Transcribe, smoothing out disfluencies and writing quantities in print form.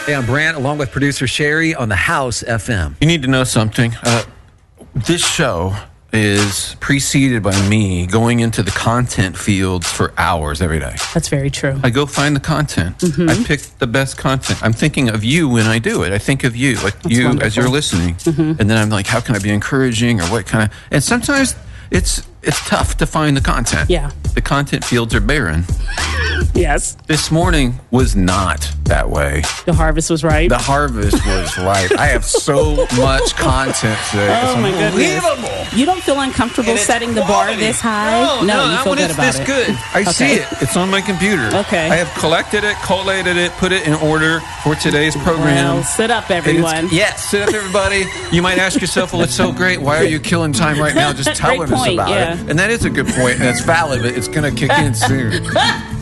Hey, I'm Brant, along with producer Sherry on the House FM. You need to know something. This show is preceded by me going into the content fields for hours every day. That's very true. I go find the content. I pick the best content. I'm thinking of you when I do it. I think of you, like That's you wonderful. as you're listening. And then I'm like, how can I be encouraging, or what kind of... And sometimes it's tough to find the content. Yeah. The content fields are barren. Yes. This morning was not that way. The harvest was ripe. The harvest was ripe. I have so much content today. Oh, It's my goodness. unbelievable. You don't feel uncomfortable And it's setting the bar quality. this high? No, you not feel when good it's about this it. good. I see it. It's on my computer. Okay. I have collected it, collated it, put it in order for today's program. Well, sit up, And everyone. yes, sit up, everybody. You might ask yourself, well, it's so great. Why are you killing time right now just telling Great point, us about yeah. it? And that is a good point, and it's valid, but it's going to kick in soon.